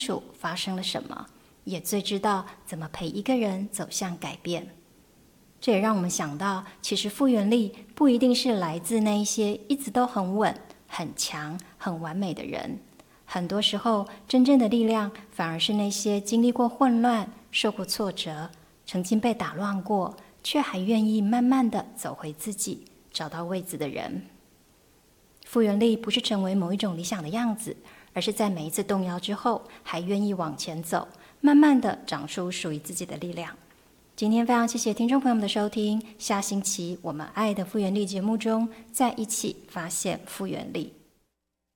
楚发生了什么，也最知道怎么陪一个人走向改变。这也让我们想到，其实复原力不一定是来自那一些一直都很稳、很强、很完美的人。很多时候，真正的力量反而是那些经历过混乱、受过挫折、曾经被打乱过，却还愿意慢慢的走回自己，找到位置的人。复原力不是成为某一种理想的样子，而是在每一次动摇之后，还愿意往前走，慢慢的长出属于自己的力量。今天非常谢谢听众朋友们的收听，下星期我们爱的复原力节目中再一起发现复原力。